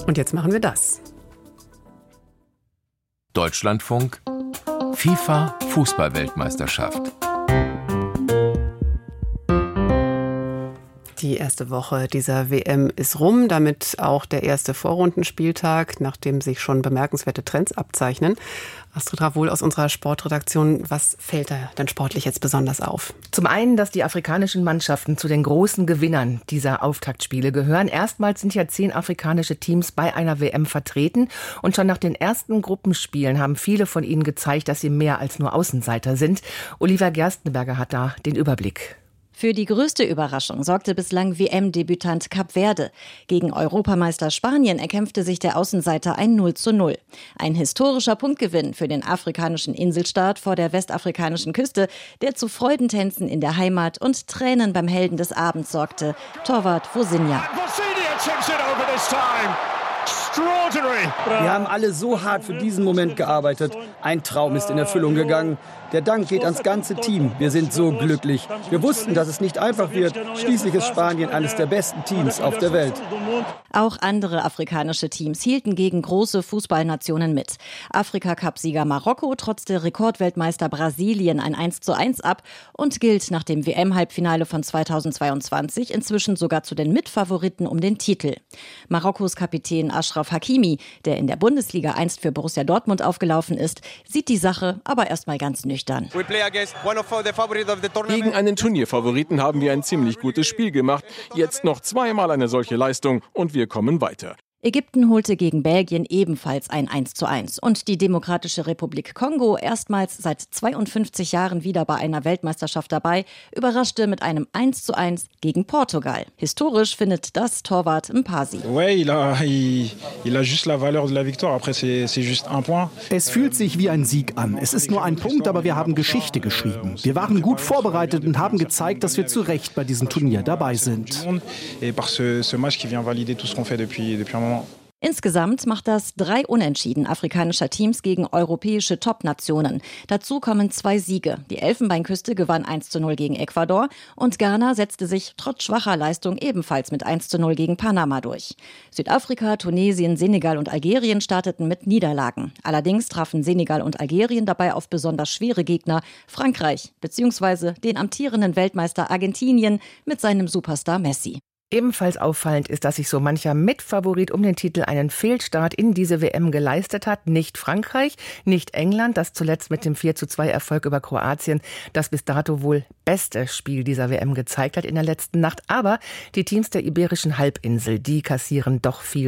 Und jetzt machen wir das. Deutschlandfunk FIFA Fußball-Weltmeisterschaft. Die erste Woche dieser WM ist rum, damit auch der erste Vorrundenspieltag, nachdem sich schon bemerkenswerte Trends abzeichnen. Astrid Ravohl aus unserer Sportredaktion, was fällt da denn sportlich jetzt besonders auf? Zum einen, dass die afrikanischen Mannschaften zu den großen Gewinnern dieser Auftaktspiele gehören. Erstmals sind ja 10 afrikanische Teams bei einer WM vertreten. Und schon nach den ersten Gruppenspielen haben viele von ihnen gezeigt, dass sie mehr als nur Außenseiter sind. Oliver Gerstenberger hat da den Überblick. Für die größte Überraschung sorgte bislang WM-Debütant Kap Verde. Gegen Europameister Spanien erkämpfte sich der Außenseiter ein 0:0. Ein historischer Punktgewinn für den afrikanischen Inselstaat vor der westafrikanischen Küste, der zu Freudentänzen in der Heimat und Tränen beim Helden des Abends sorgte, Torwart Vosinha. Wir haben alle so hart für diesen Moment gearbeitet. Ein Traum ist in Erfüllung gegangen. Der Dank geht ans ganze Team. Wir sind so glücklich. Wir wussten, dass es nicht einfach wird. Schließlich ist Spanien eines der besten Teams auf der Welt. Auch andere afrikanische Teams hielten gegen große Fußballnationen mit. Afrika-Cup-Sieger Marokko trotzte Rekordweltmeister Brasilien ein 1:1 ab und gilt nach dem WM-Halbfinale von 2022 inzwischen sogar zu den Mitfavoriten um den Titel. Marokkos Kapitän Achraf Hakimi, der in der Bundesliga einst für Borussia Dortmund aufgelaufen ist, sieht die Sache aber erstmal ganz nüchtern. Gegen einen Turnierfavoriten haben wir ein ziemlich gutes Spiel gemacht. Jetzt noch zweimal eine solche Leistung und wir kommen weiter. Ägypten holte gegen Belgien ebenfalls ein 1:1 und die Demokratische Republik Kongo, erstmals seit 52 Jahren wieder bei einer Weltmeisterschaft dabei, überraschte mit einem 1:1 gegen Portugal. Historisch findet das Torwart Mpasi. Es fühlt sich wie ein Sieg an. Es ist nur ein Punkt, aber wir haben Geschichte geschrieben. Wir waren gut vorbereitet und haben gezeigt, dass wir zu Recht bei diesem Turnier dabei sind. Insgesamt macht das 3 Unentschieden afrikanischer Teams gegen europäische Top-Nationen. Dazu kommen 2 Siege. Die Elfenbeinküste gewann 1:0 gegen Ecuador und Ghana setzte sich trotz schwacher Leistung ebenfalls mit 1:0 gegen Panama durch. Südafrika, Tunesien, Senegal und Algerien starteten mit Niederlagen. Allerdings trafen Senegal und Algerien dabei auf besonders schwere Gegner, Frankreich bzw. den amtierenden Weltmeister Argentinien mit seinem Superstar Messi. Ebenfalls auffallend ist, dass sich so mancher Mitfavorit um den Titel einen Fehlstart in diese WM geleistet hat. Nicht Frankreich, nicht England, das zuletzt mit dem 4:2 Erfolg über Kroatien das bis dato wohl beste Spiel dieser WM gezeigt hat in der letzten Nacht. Aber die Teams der Iberischen Halbinsel, die kassieren doch viel